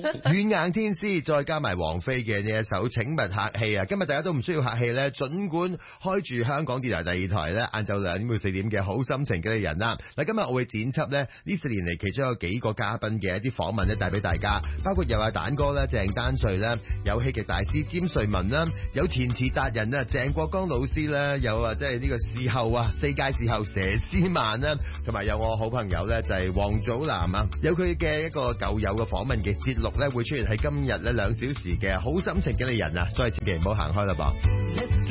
軟硬天師再加埋王菲嘅呢一首請勿客氣啊！今日大家都唔需要客氣咧，儘管開住香港電台第2台咧，晏晝2點到4點嘅好心情嘅人啦。嗱，今日我會剪輯咧呢4年嚟其中有幾個嘉賓嘅一啲訪問咧帶俾大家，包括有蛋哥啦、鄭丹瑞啦，有戲劇大師詹瑞文啦，有填詞達人啊鄭國江老師啦，有即係呢個視後4屆視後佘詩曼啦，同埋有我好朋友咧就係黃祖藍啊，有佢嘅一個舊友嘅訪問嘅節錄咧會出現喺今日咧2小時嘅好心情嘅人啊，所以千祈唔好行開啦噃。